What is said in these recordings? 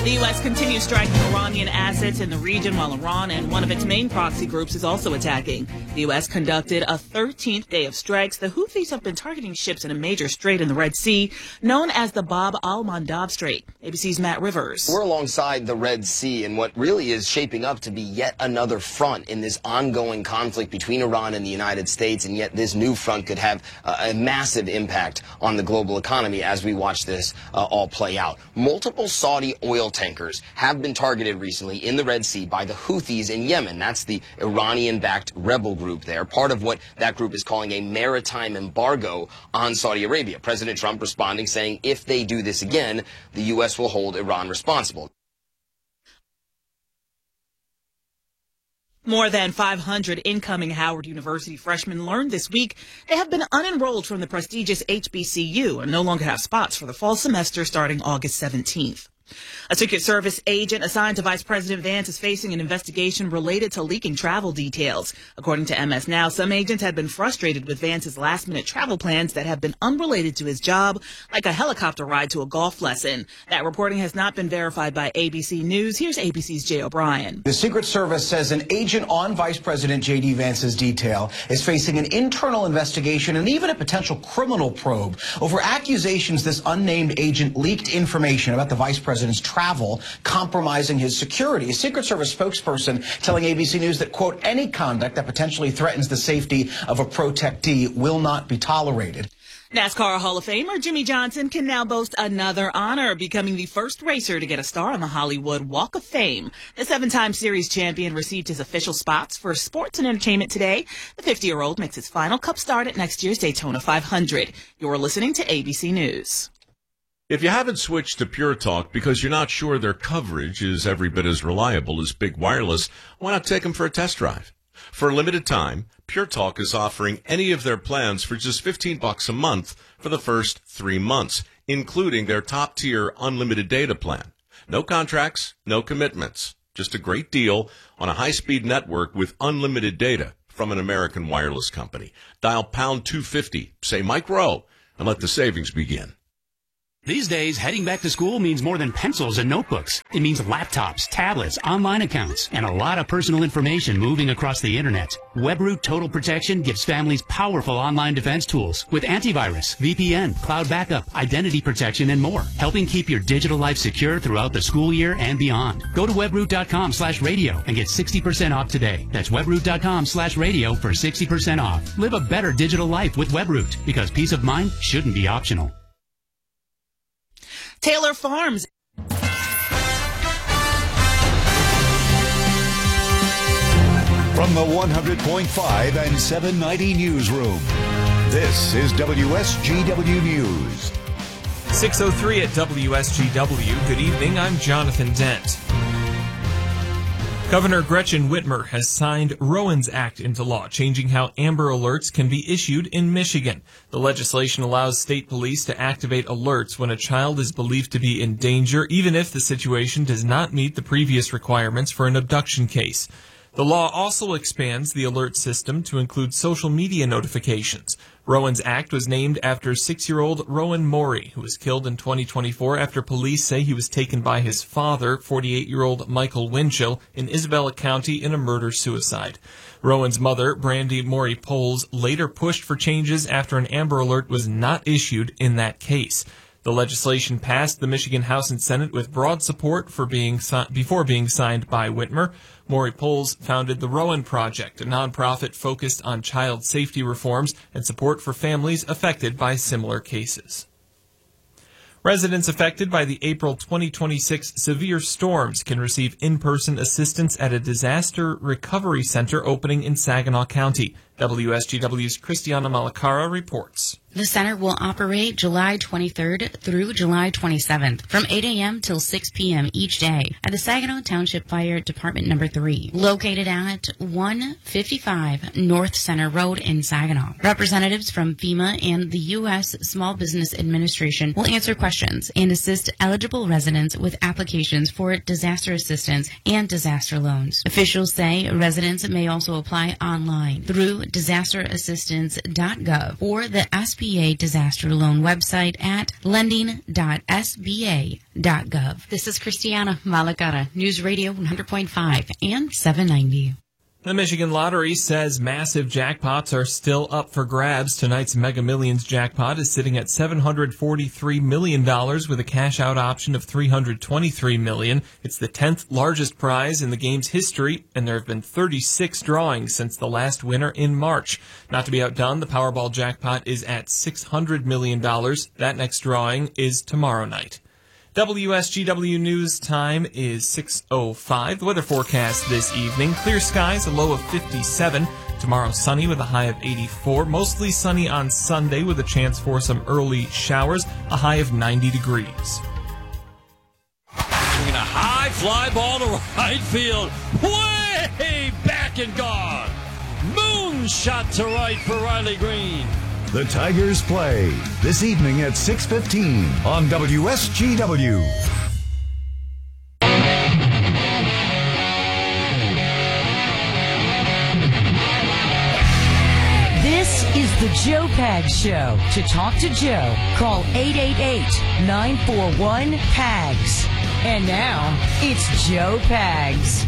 The U.S. continues striking Iranian assets in the region while Iran and one of its main proxy groups is also attacking. The U.S. conducted a 13th day of strikes. The Houthis have been targeting ships in a major strait in the Red Sea, known as the Bab al-Mandab Strait. ABC's Matt Rivers. We're alongside the Red Sea in what really is shaping up to be yet another front in this ongoing conflict between Iran and the United States, and yet this new front could have a massive impact on the global economy as we watch this all play out. Multiple Saudi oil tankers have been targeted recently in the Red Sea by the Houthis in Yemen. That's the Iranian-backed rebel group there, part of what that group is calling a maritime embargo on Saudi Arabia. President Trump responding, saying if they do this again, the U.S. will hold Iran responsible. More than 500 incoming Howard University freshmen learned this week they have been unenrolled from the prestigious HBCU and no longer have spots for the fall semester starting August 17th. A Secret Service agent assigned to Vice President Vance is facing an investigation related to leaking travel details. According to MS Now, some agents had been frustrated with Vance's last-minute travel plans that have been unrelated to his job, like a helicopter ride to a golf lesson. That reporting has not been verified by ABC News. Here's ABC's Jay O'Brien. The Secret Service says an agent on Vice President J.D. Vance's detail is facing an internal investigation and even a potential criminal probe over accusations this unnamed agent leaked information about the Vice President's travel, compromising his security. A Secret Service spokesperson telling ABC News that, quote, any conduct that potentially threatens the safety of a protectee will not be tolerated. NASCAR Hall of Famer Jimmy Johnson can now boast another honor, becoming the first racer to get a star on the Hollywood Walk of Fame. The 7-time series champion received his official spots for sports and entertainment today. The 50-year-old makes his final Cup start at next year's Daytona 500. You're listening to ABC News. If you haven't switched to Pure Talk because you're not sure their coverage is every bit as reliable as Big Wireless, why not take them for a test drive? For a limited time, Pure Talk is offering any of their plans for just $15 a month for the first 3 months, including their top-tier unlimited data plan. No contracts, no commitments, just a great deal on a high-speed network with unlimited data from an American wireless company. Dial pound 250, say Mike Rowe, and let the savings begin. These days, heading back to school means more than pencils and notebooks. It means laptops, tablets, online accounts, and a lot of personal information moving across the internet. WebRoot Total Protection gives families powerful online defense tools with antivirus, VPN, cloud backup, identity protection, and more, helping keep your digital life secure throughout the school year and beyond. Go to webroot.com/radio and get 60% off today. That's webroot.com/radio for 60% off. Live a better digital life with WebRoot, because peace of mind shouldn't be optional. Taylor Farms. From the 100.5 and 790 newsroom, this is WSGW News. 6:03 at WSGW. Good evening, I'm Jonathan Dent. Governor Gretchen Whitmer has signed Rowan's Act into law, changing how Amber Alerts can be issued in Michigan. The legislation allows state police to activate alerts when a child is believed to be in danger, even if the situation does not meet the previous requirements for an abduction case. The law also expands the alert system to include social media notifications. Rowan's Act was named after 6-year-old Rowan Morey, who was killed in 2024 after police say he was taken by his father, 48-year-old Michael Winchell, in Isabella County in a murder-suicide. Rowan's mother, Brandy Morey-Poles, later pushed for changes after an Amber Alert was not issued in that case. The legislation passed the Michigan House and Senate with broad support before being signed by Whitmer. Morey-Poles founded the Rowan Project, a nonprofit focused on child safety reforms and support for families affected by similar cases. Residents affected by the April 2026 severe storms can receive in-person assistance at a disaster recovery center opening in Saginaw County. WSGW's Christiana Malacara reports. The center will operate July 23rd through July 27th from 8 a.m. till 6 p.m. each day at the Saginaw Township Fire Department No. 3, located at 155 North Center Road in Saginaw. Representatives from FEMA and the U.S. Small Business Administration will answer questions and assist eligible residents with applications for disaster assistance and disaster loans. Officials say residents may also apply online through lending.disasterassistance.gov or the SBA Disaster Loan website at lending.sba.gov. This is Christiana Malacara, News Radio 100.5 and 790. The Michigan Lottery says massive jackpots are still up for grabs. Tonight's Mega Millions jackpot is sitting at $743 million with a cash-out option of $323 million. It's the 10th largest prize in the game's history, and there have been 36 drawings since the last winner in March. Not to be outdone, the Powerball jackpot is at $600 million. That next drawing is tomorrow night. WSGW News time is 6:05. The weather forecast this evening: clear skies, a low of 57. Tomorrow sunny with a high of 84. Mostly sunny on Sunday with a chance for some early showers, a high of 90 degrees. Swinging a high fly ball to right field. Way back and gone. Moonshot to right for Riley Green. The Tigers play this evening at 6:15 on WSGW. This is the Joe Pags Show. To talk to Joe, call 888-941-PAGS. And now, it's Joe Pags.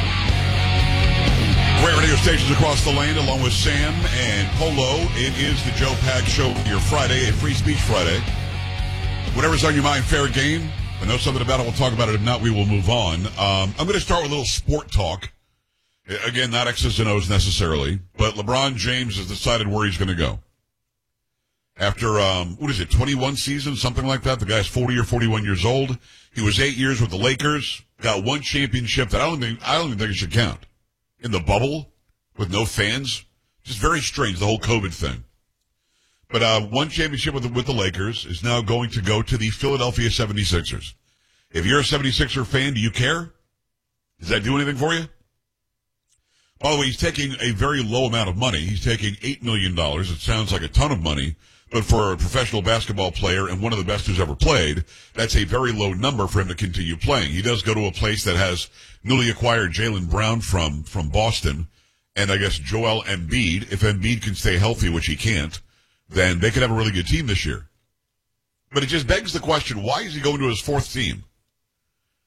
Great radio stations across the land, along with Sam and Polo. It is the Joe Pags Show, your Friday, a free speech Friday. Whatever's on your mind, fair game. If I know something about it, we'll talk about it. If not, we will move on. I'm going to start with a little sport talk. Again, not X's and O's necessarily, but LeBron James has decided where he's going to go. After, 21 seasons, something like that. The guy's 40 or 41 years old. He was 8 years with the Lakers, got one championship that I don't even think it should count. In the bubble with no fans. Just very strange, the whole COVID thing. But one championship with the Lakers is now going to go to the Philadelphia 76ers. If you're a 76er fan, do you care? Does that do anything for you? By the way, he's taking a very low amount of money. He's taking $8 million. It sounds like a ton of money. But for a professional basketball player and one of the best who's ever played, that's a very low number for him to continue playing. He does go to a place that has newly acquired Jaylen Brown from Boston, and I guess Joel Embiid. If Embiid can stay healthy, which he can't, then they could have a really good team this year. But it just begs the question, why is he going to his fourth team?